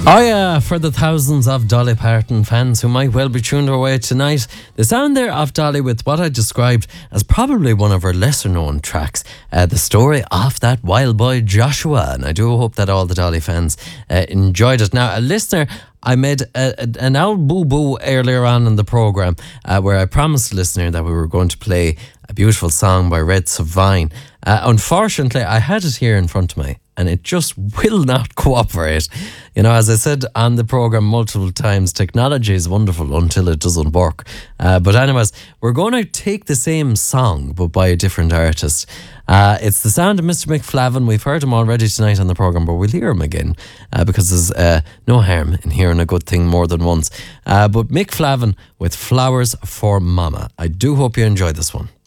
Oh yeah, for the thousands of Dolly Parton fans who might well be tuned our way tonight, the sound there of Dolly with what I described as probably one of her lesser known tracks, the story of that wild boy Joshua, and I do hope that all the Dolly fans enjoyed it. Now, a listener, I made an old boo-boo earlier on in the programme where I promised the listener that we were going to play a beautiful song by Red Savine. Unfortunately, I had it here in front of me and it just will not cooperate. You know, as I said on the programme multiple times, technology is wonderful until it doesn't work. But anyways, we're going to take the same song but by a different artist. It's the sound of Mr. Mick Flavin. We've heard him already tonight on the programme, but we'll hear him again because there's no harm in hearing a good thing more than once. But Mick Flavin with Flowers for Mama. I do hope you enjoy this one.